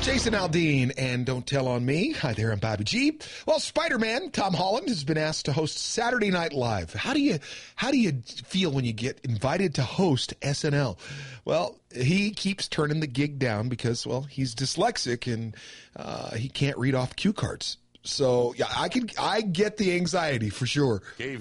Jason Aldean and Don't Tell on Me. Hi there, I'm Bobby G. Well, Spider-Man, Tom Holland, has been asked to host Saturday Night Live. How do you feel when you get invited to host SNL? Well, he keeps turning the gig down because, well, he's dyslexic and he can't read off cue cards. So, yeah, I get the anxiety for sure.